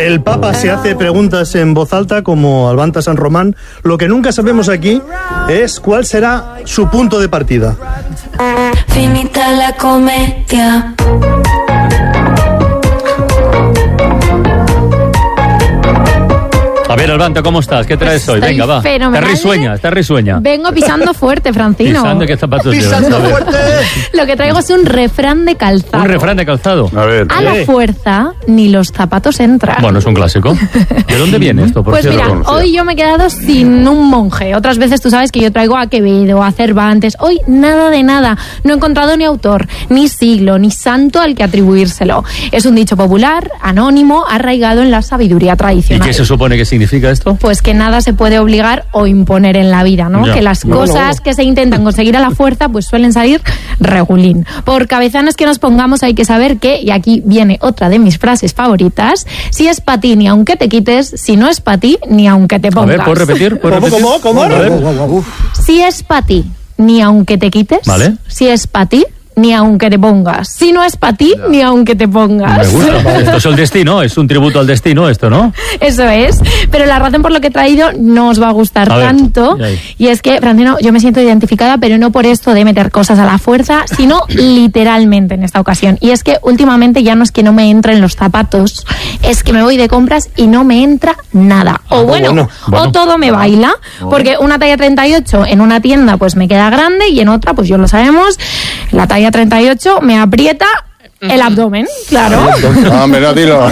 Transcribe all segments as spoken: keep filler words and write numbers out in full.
El Papa se hace preguntas en voz alta como Albanta San Román. Lo que nunca sabemos aquí es cuál será su punto de partida. Finita la comedia. A ver, Albanta, ¿cómo estás? ¿Qué traes Pues hoy? Venga, va. Fenomenal. Está risueña, está risueña. Vengo pisando fuerte, Francino. Pisando, ¿qué zapatos Pisando llevas? A ver. fuerte. Lo que traigo es un refrán de calzado. Un refrán de calzado. A ver. A la Eh. fuerza ni los zapatos entran. Bueno, es un clásico. ¿De dónde viene esto? Por Pues cierto? mira, conocía. hoy yo me he quedado sin un monje. Otras veces tú sabes que yo traigo a Quevedo, a Cervantes. Hoy nada de nada. No he encontrado ni autor, ni siglo, ni santo al que atribuírselo. Es un dicho popular, anónimo, arraigado en la sabiduría ¿Y tradicional. qué se supone que significa esto? Pues que nada se puede obligar o imponer en la vida, ¿no? Ya. Que las No, cosas no. que se intentan conseguir a la fuerza pues suelen salir regulín. Por cabezanos que nos pongamos hay que saber que, y aquí viene otra de mis frases favoritas, si es para ti ni aunque te quites, si no es para ti ni aunque te A pongas. ver, ¿puedes repetir? ¿Puedes ¿Cómo, repetir? cómo, cómo? A ver. Si es para ti ni aunque te quites, Vale. si es para ti ni aunque te pongas. Si no es para ti ni aunque te pongas. Me gusta. Esto es el destino, es un tributo al destino esto, ¿no? Eso es, pero la razón por lo que he traído no os va a gustar A ver, tanto, y ahí. y es que, Francino, yo me siento identificada, pero no por esto de meter cosas a la fuerza, sino literalmente en esta ocasión. Y es que últimamente ya no es que no me entren los zapatos, es que me voy de compras y no me entra nada. O bueno, bueno, bueno. o todo me baila, porque una talla treinta y ocho en una tienda pues me queda grande y en otra, pues yo lo sabemos, la talla treinta y ocho me aprieta el abdomen, claro. No, hombre, no, dilo.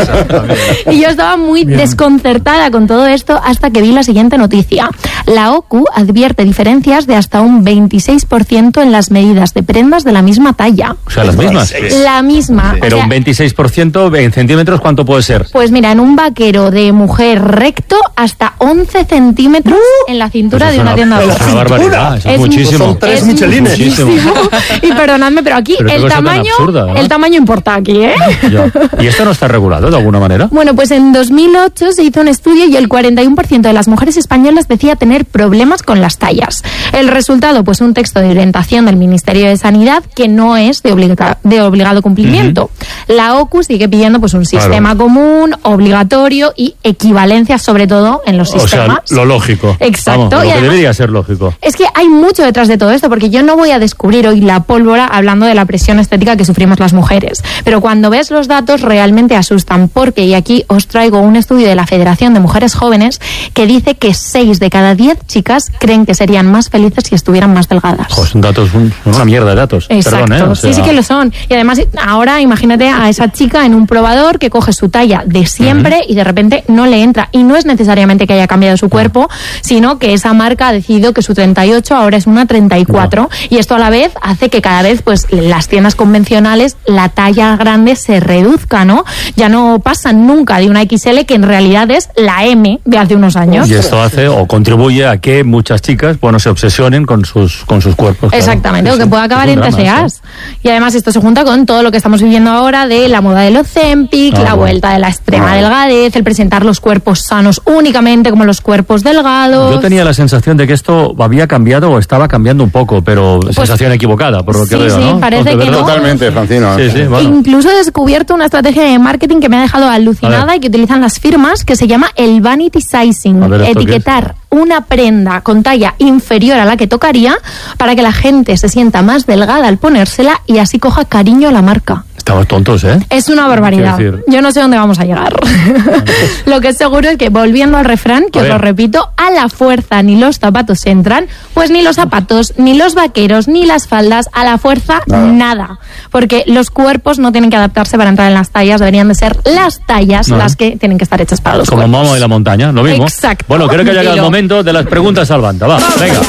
Y yo estaba muy desconcertada con todo esto hasta que vi la siguiente noticia. La O C U advierte diferencias de hasta un veintiséis por ciento en las medidas de prendas de la misma talla. O sea, las mismas. La misma. Pero O sea, un veintiséis por ciento en centímetros, ¿cuánto puede ser? pues mira, en un vaquero de mujer recto hasta once centímetros en la cintura Pues de es una tienda de es ropa. una barbaridad, eso es, Es- muchísimo. Son tres Es michelines. Muchísimo. Y perdonadme, pero aquí Pero qué el cosa tan tamaño, absurda, ¿no? el tamaño importa aquí, ¿eh? Ya. ¿Y esto no está regulado de alguna manera? Bueno, pues en dos mil ocho se hizo un estudio y el cuarenta y uno por ciento de las mujeres españolas decía tener problemas con las tallas. El resultado, pues un texto de orientación del Ministerio de Sanidad que no es de, obliga- de obligado cumplimiento. La O C U sigue pidiendo pues un sistema común, obligatorio y equivalencia sobre todo en los O sea, sistemas. lo lógico. Exacto. Vamos, lo Y que además- debería ser lógico. Es que hay mucho detrás de todo esto, porque yo no voy a descubrir hoy la pólvora hablando de la presión estética que sufrimos las mujeres. Pero cuando ves los datos realmente asustan, porque, y aquí os traigo un estudio de la Federación de Mujeres Jóvenes que dice que seis de cada diez chicas creen que serían más felices si estuvieran más delgadas. Jo, son datos, un- son una mierda de datos. Exacto, Perdón, ¿eh? O sea, sí, sí que lo son. Y además, ahora imagínate a esa chica en un probador que coge su talla de siempre y de repente no le entra. Y no es necesariamente que haya cambiado su cuerpo, sino que esa marca ha decidido que su treinta y ocho ahora es una treinta y cuatro. Y esto a la vez hace que cada vez, pues, las tiendas convencionales, la talla grande se reduzca, ¿no? Ya no pasan nunca de una equis ele, que en realidad es la eme de hace unos años. Y esto hace o contribuye a que muchas chicas, bueno, se obsesionen con sus con sus cuerpos. claro. Exactamente, Sí, o que sí. pueda acabar Es en un drama, T C As. Y además esto se junta con todo lo que estamos viviendo ahora de la moda del Ozempic, Ah, la bueno. vuelta de la extrema Ah. delgadez, el presentar los cuerpos sanos únicamente como los cuerpos delgados. Yo tenía la sensación de que esto había cambiado o estaba cambiando un poco, pero sensación equivocada, por lo que sí, veo, sí, ¿no? parece ¿De que verdad? no. Totalmente, Francino. Sí, sí, bueno. Incluso he descubierto una estrategia de marketing que me ha dejado A alucinada ver. y que utilizan las firmas, que se llama el vanity sizing. A ver, ¿esto qué Etiquetar una prenda con talla inferior a la que tocaría para que la gente se sienta más delgada al ponérsela y así coja cariño a la marca. Estamos tontos, ¿eh? Es una barbaridad. Quiero decir- Yo no sé dónde vamos a llegar. Lo que es seguro es que, volviendo al refrán, que A os lo ver. repito, a la fuerza ni los zapatos entran, pues ni los zapatos, ni los vaqueros, ni las faldas, a la fuerza Nada. nada. Porque los cuerpos no tienen que adaptarse para entrar en las tallas, deberían de ser las tallas No. las que tienen que estar hechas para los Como cuerpos. Momo y la montaña, lo mismo. Exacto. Bueno, creo que ha llegado el Dilo. momento de las preguntas al banda. Va, venga.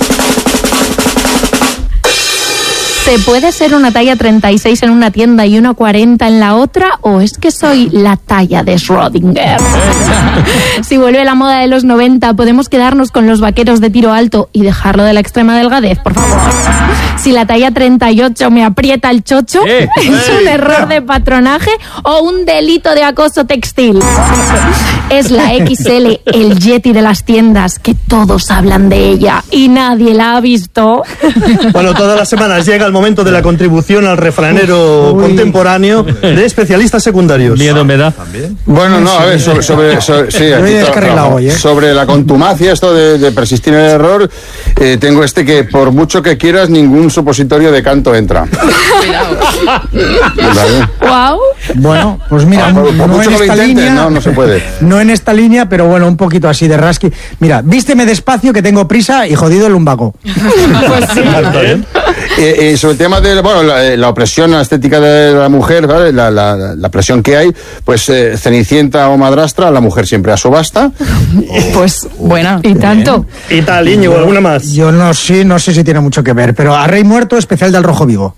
¿Se puede ser una talla treinta y seis en una tienda y una cuarenta en la otra? ¿O es que soy la talla de Schrödinger? Si vuelve la moda de los noventa, ¿podemos quedarnos con los vaqueros de tiro alto y dejarlo de la extrema delgadez, por favor? Si la talla treinta y ocho me aprieta el chocho, Eh, ¿es un error de patronaje o un delito de acoso textil? Es la equis ele, el Yeti de las tiendas, que todos hablan de ella y nadie la ha visto. Bueno, todas las semanas llega el momento de la contribución al refranero Uy. contemporáneo de especialistas secundarios. Miedo me da. Bueno, no, a ver, sobre, sobre, sobre, sí, aquí to, hoy, ¿eh? sobre la contumacia, esto de, de persistir en el error, eh, tengo este que por mucho que quieras, ningún supositorio de canto entra. ¿Vale? Wow. Bueno, pues mira, ah, por, por no mucho en que esta lo intente, línea, no, no se puede. No en esta línea, pero bueno, un poquito así de rasqui. Mira, vísteme despacio que tengo prisa y jodido el lumbago. Pues sí. Eh, eh, sobre el tema de bueno, la, la opresión a la estética de la mujer, ¿vale? la, la, la presión que hay, pues eh, Cenicienta o madrastra, la mujer siempre a subasta. Pues buena. Y tanto. Y tal, Íñigo, ¿alguna más? Yo no sé, no sé si tiene mucho que ver, pero a Rey Muerto, especial del Rojo Vivo.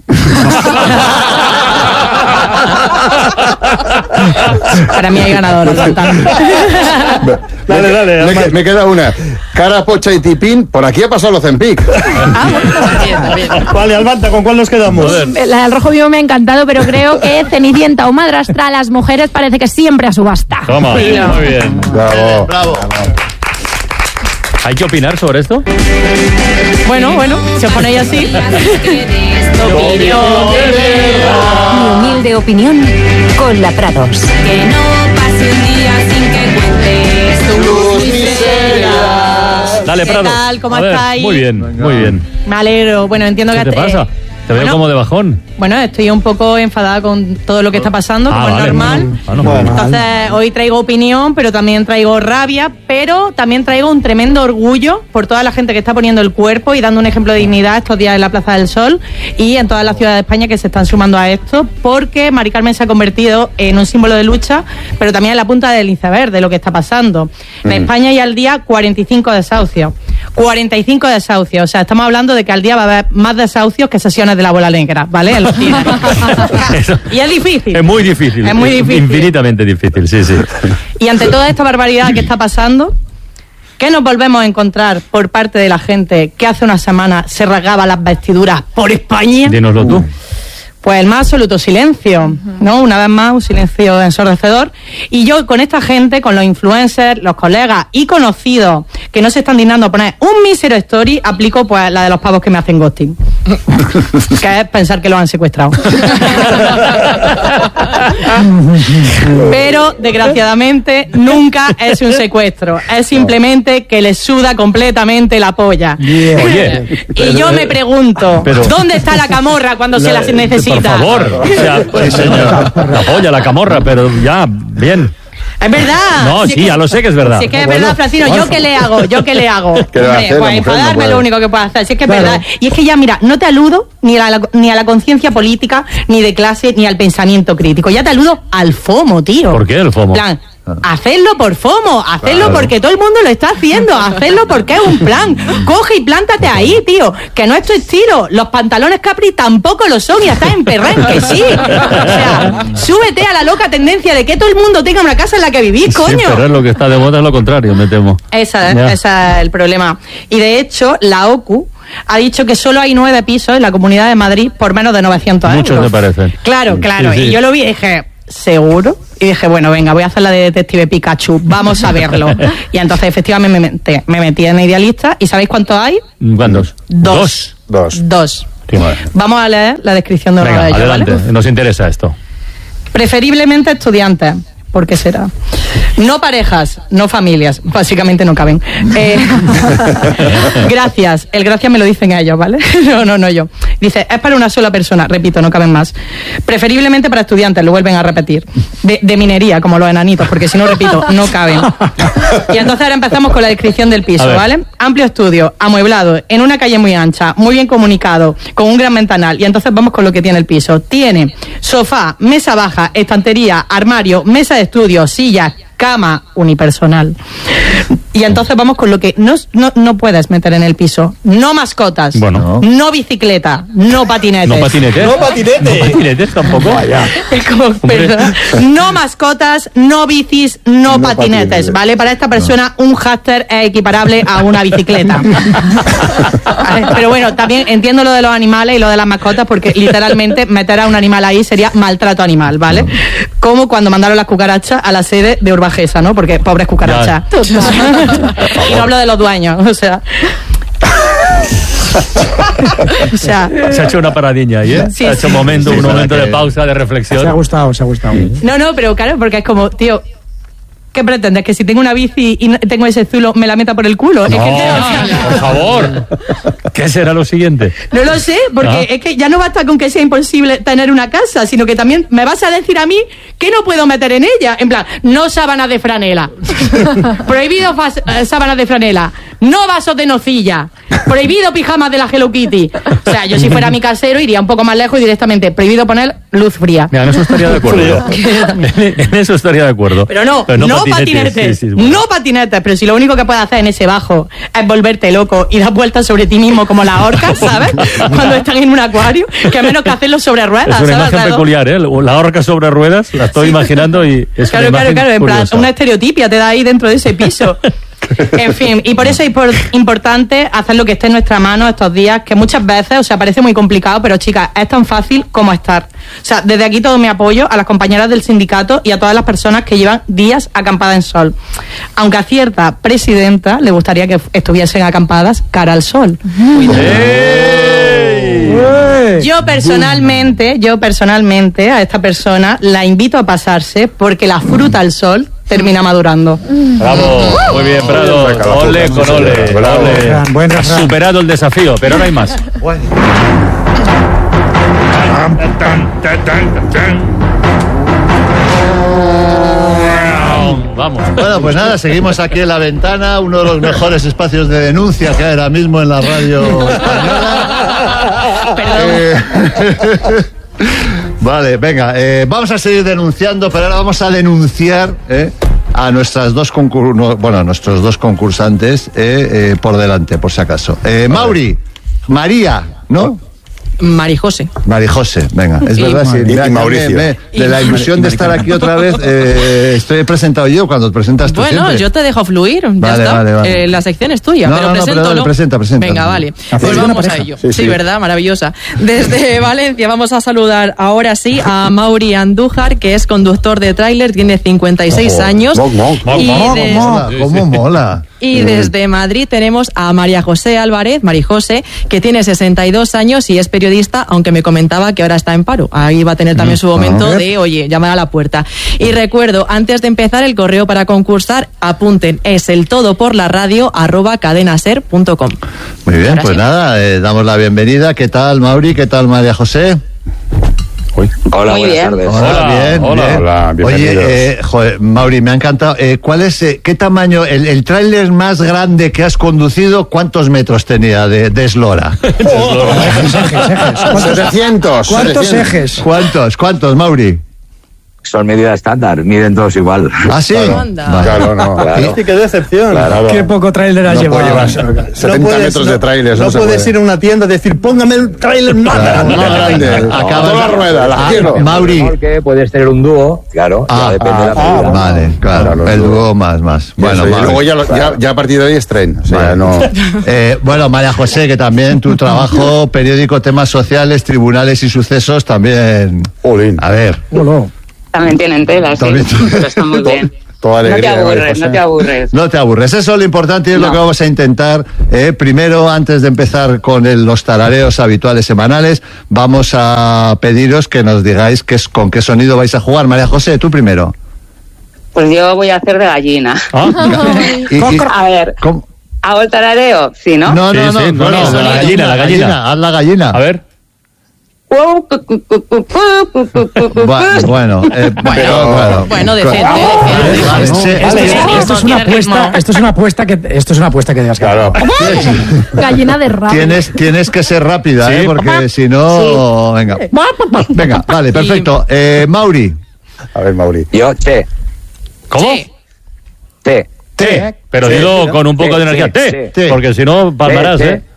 Para mí hay ganador. Dale, dale. Me, me, me queda una. Cara, pocha y tipín, por aquí ha pasado los Zempic. Vale, Albanta, ¿con cuál nos quedamos? La del Rojo Vivo me ha encantado, pero creo que Cenicienta o madrastra a las mujeres parece que siempre a subasta. Toma, muy bien. Bravo. Bravo. ¿Hay que opinar sobre esto? Bueno, bueno, si os ponéis así. Mi humilde opinión con la Prados. Que no pase un día sin que cuentes tus miserias. Dale, ¿Qué Prado. tal? ¿Cómo A ver, estáis? Muy bien, muy bien. Me alegro. Bueno, entiendo ¿Qué que... te pasa? Te veo bueno, como de bajón. Bueno, estoy un poco enfadada con todo lo que está pasando, como Ah, es vale. normal. Ah, no, Bueno. Entonces, hoy traigo opinión, pero también traigo rabia, pero también traigo un tremendo orgullo por toda la gente que está poniendo el cuerpo y dando un ejemplo de dignidad estos días en la Plaza del Sol y en todas las ciudades de España que se están sumando a esto, porque Mari Carmen se ha convertido en un símbolo de lucha, pero también en la punta del iceberg de lo que está pasando. En Mm. España hay al día cuarenta y cinco desahucios. cuarenta y cinco desahucios. O sea, estamos hablando de que al día va a haber más desahucios que sesiones de la bola negra, ¿vale? En los cines. Y es difícil. Es muy difícil. Es muy difícil. Infinitamente difícil, sí, sí. Y ante toda esta barbaridad que está pasando, ¿qué nos volvemos a encontrar por parte de la gente que hace una semana se rasgaba las vestiduras por España? Dínoslo tú. Pues el más absoluto silencio, ¿no? Una vez más, un silencio ensordecedor. Y yo con esta gente, con los influencers, los colegas y conocidos que no se están dignando a poner un mísero story, aplico pues la de los pavos que me hacen ghosting. Que es pensar que lo han secuestrado. Pero, desgraciadamente, nunca es un secuestro. Es simplemente que les suda completamente la polla. Yeah. Oye. Y yo me pregunto, pero- ¿dónde está la camorra cuando se la necesita? Por favor. O sea, la polla, la camorra, pero ya, bien. Es verdad. No, Si sí, es que- ya lo sé que es verdad. Si es que es Bueno, verdad, Francino, ¿yo qué le hago? ¿Yo qué le hago? ¿Qué le va a hacer la pues mujer? No enfadarme puede. es lo único que puedo hacer. Si es que es Claro. verdad. Y es que ya, mira, no te aludo ni a la, ni a la conciencia política, ni de clase, ni al pensamiento crítico. Ya te aludo al FOMO, tío. ¿Por qué el FOMO? Plan, hacerlo por FOMO, hacerlo Claro. porque todo el mundo lo está haciendo, hacerlo porque es un plan. Coge y plántate ahí, tío, que no es tu estilo. Los pantalones Capri tampoco lo son y estás en Perren, que sí. O sea, súbete a la loca tendencia de que todo el mundo tenga una casa en la que vivir, coño. Sí, pero es lo que está de moda es lo contrario, me temo. Esa, Ya. ese es el problema. Y de hecho, la OCU ha dicho que solo hay nueve pisos en la Comunidad de Madrid por menos de novecientos Muchos euros. me parecen. Claro, claro. Sí, sí. Y yo lo vi y dije, ¿seguro? Y dije, bueno, venga, voy a hacer la de Detective Pikachu, vamos a verlo. Y entonces, efectivamente, me metí, me metí en Idealista. ¿Y sabéis cuántos hay? ¿Cuántos? Dos. Dos. Dos. Sí. Vamos a leer la descripción de uno Venga, de ellos, adelante. ¿vale? Nos interesa esto. Preferiblemente estudiantes. ¿Por qué será? No parejas, no familias. Básicamente no caben. Eh, gracias. El gracias me lo dicen ellos, ¿vale? No, no, no yo. Dice, es para una sola persona. Repito, no caben más. Preferiblemente para estudiantes, lo vuelven a repetir. De, de minería, como los enanitos, porque si no, repito, no caben. Y entonces ahora empezamos con la descripción del A piso, ver. ¿vale? Amplio estudio, amueblado, en una calle muy ancha, muy bien comunicado, con un gran ventanal. Y entonces vamos con lo que tiene el piso. Tiene sofá, mesa baja, estantería, armario, mesa de estudio, sillas, cama unipersonal. Y entonces vamos con lo que no, no, no puedes meter en el piso. No mascotas, Bueno. no bicicleta, no patinetes. ¿No patinetes? No patinete. ¿No patinetes tampoco? Es como, perdón. No mascotas, no bicis, no, No patinetes, patinetes. ¿vale? Para esta persona un hámster es equiparable a una bicicleta. Vale, pero bueno, también entiendo lo de los animales y lo de las mascotas porque literalmente meter a un animal ahí sería maltrato animal, ¿vale? como cuando mandaron las cucarachas a la sede de Urbagesa, ¿no? Porque pobres cucarachas. Y no hablo de los dueños, o sea... o sea, se ha hecho una paradiña ahí, ¿eh? Sí, se ha hecho sí, un momento, sí, un sí, momento que... de pausa, de reflexión. Se ha gustado, se ha gustado. No, no, pero claro, porque es como, tío, ¿qué pretendes? ¿Que si tengo una bici y tengo ese zulo me la meta por el culo? No, es que, o sea, por favor. ¿Qué será lo siguiente? no lo sé, porque ¿Ah? es que ya no basta con que sea imposible tener una casa, sino que también me vas a decir a mí que no puedo meter en ella. En plan, no sábanas de franela. Prohibido fas- eh, sábanas de franela. No vasos de nocilla. Prohibido pijamas de la Hello Kitty. O sea, yo si fuera mi casero iría un poco más lejos y directamente prohibido poner luz fría. Mira, en eso estaría de acuerdo yo. En eso estaría de acuerdo. Pero no, no, patinetes, sí, sí, bueno. no patinetes, pero si lo único que puedes hacer en ese bajo es volverte loco y dar vueltas sobre ti mismo como las orcas, ¿sabes? Cuando están en un acuario, que menos que hacerlo sobre ruedas, Es una ¿sabes? imagen Claro. peculiar, ¿eh? La orca sobre ruedas, la estoy imaginando y es Claro, una claro, imagen claro, en plan, curiosa. una estereotipia te da ahí dentro de ese piso. En fin, y por eso es por- importante hacer lo que esté en nuestra mano estos días, que muchas veces, o sea, parece muy complicado, pero chicas, es tan fácil como estar. O sea, desde aquí todo mi apoyo a las compañeras del sindicato y a todas las personas que llevan días acampadas en sol. Aunque a cierta presidenta le gustaría que estuviesen acampadas cara al sol. ¡Ey! Yo personalmente, yo personalmente a esta persona la invito a pasarse porque la fruta al sol termina madurando. Bravo, muy bien, Prado. Ole con ole. Bravo. ole. Refrán, buen Has refrán. superado el desafío, pero ahora hay más. Vamos. Bueno, pues nada, seguimos aquí en La Ventana, uno de los mejores espacios de denuncia que hay ahora mismo en la radio española. Eh, vale, venga, eh, vamos a seguir denunciando, pero ahora vamos a denunciar eh, a nuestras dos concur no, bueno, a nuestros dos concursantes eh, eh, por delante, por si acaso. Eh, Mauri, María, ¿no? Marijose. Marijose, venga, es Y- verdad, sí. y mira, Mauricio. me- me- de la ilusión de estar aquí otra vez, eh, estoy presentado yo cuando te presentas tú Bueno, siempre. yo te dejo fluir, ya Vale, está. vale, vale. Eh, la sección es tuya, No, pero no, no, presento, pero ¿no? presenta, presenta. Venga, vale. Hacéis Pues buena vamos a pareja. ello. Sí, Sí, sí. ¿verdad? Maravillosa. Desde Valencia vamos a saludar ahora sí a Mauri Andújar, que es conductor de tráiler, tiene cincuenta y seis Ojo. años. Moc, moc. Y, ¿Cómo de- mola? ¿Cómo mola? y desde Madrid tenemos a María José Álvarez, Marijose, que tiene sesenta y dos años y es periodista, aunque me comentaba que ahora está en paro. Ahí va a tener también su momento de, oye, llamar a la puerta. Y recuerdo, antes de empezar, el correo para concursar, apunten, es el todo por la radio arroba cadenaser punto com. Muy bien, Ahora pues sí. nada, eh, damos la bienvenida. ¿Qué tal, Mauri? ¿Qué tal, María José? Hola, Muy buenas bien. tardes. Hola, Hola, bien, hola. bien. Hola, bienvenidos. Oye, eh, joder, Mauri, me ha encantado. Eh, ¿Cuál es, eh, qué tamaño, el, el tráiler más grande que has conducido, cuántos metros tenía de, de eslora? setecientos. ¿Cuántos setecientos. ejes? ¿Cuántos, cuántos, Mauri? Son medida estándar, miden todos igual. ¿Ah, sí? Claro. Anda. Vale. Claro, no. Claro. Sí, qué decepción. Claro. Qué poco tráiler has No llevado. puede llevar setenta metros de tráiler. No, se puedes puede. ir a una tienda y decir, póngame el tráiler más Claro, grande. Más grande. Acabas- Toda la rueda, la Ah, quiero. Mauri. Que puedes tener un dúo, claro, Ah, ya depende de la ah, medida. vale, claro, Claro, el los dúo más, más. Bueno, Eso, y Mauri. luego ya, lo- ya, ya a partir de ahí es tren. O sea, Vale. no. Eh, bueno, María José, que también tu trabajo, periódico, temas sociales, tribunales y sucesos, también. Jolín. A ver. Hola. También tienen tela, sí, También- pero está muy bien. Toda No te alegría. María aburres, José. no te aburres. No te aburres, eso es lo importante y es lo No. que vamos a intentar. Eh, primero, antes de empezar con el- los tarareos habituales semanales, vamos a pediros que nos digáis qué es, con qué sonido vais a jugar. María José, tú primero. Pues yo voy a hacer de gallina. Ah, Y- y- A ver, ¿cómo? ¿hago el tarareo? Sí, ¿no? No, Sí, no, no, sí, no, no, la gallina, la gallina. Haz la gallina. a ver. Cu, cu, cu, cu, cu, cu, cu, cu, cu, cu. Bu- Bueno, eh, pero, bueno. Bueno, decente, Vale, decente. vale, sí, Esto, sí, es, sí. esto es una Tiene apuesta, ritmo. esto es una apuesta que esto es una apuesta que debas Claro. Gallina de rabia. Tienes, tienes que ser rápida, Sí. ¿eh? Porque si no... Venga. Venga, vale, perfecto. Eh, Mauri. A ver, Mauri. Yo, che, ¿Cómo? Sí. te, Té. Pero dilo con un poco Té, de energía. té, Té. té. Porque si no, palmarás, té, ¿eh?